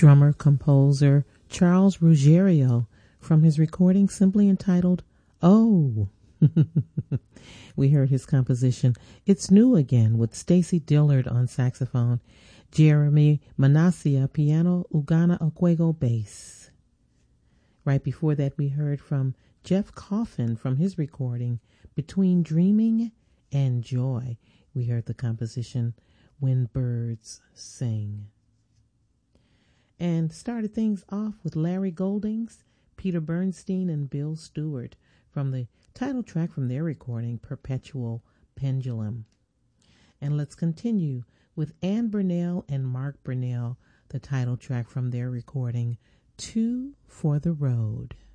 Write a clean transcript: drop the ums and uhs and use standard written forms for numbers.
drummer-composer Charles Ruggiero from his recording simply entitled Oh. We heard his composition It's New Again with Stacy Dillard on saxophone, Jeremy Manasseh piano, Ugana Okwego bass. Right before that we heard from Jeff Coffin from his recording Between Dreaming and Joy. We heard the composition When Birds Sing. And started things off with Larry Goldings, Peter Bernstein, and Bill Stewart from the title track from their recording, Perpetual Pendulum. And let's continue with Ann Burnell and Mark Burnell, the title track from their recording, Two for the Road.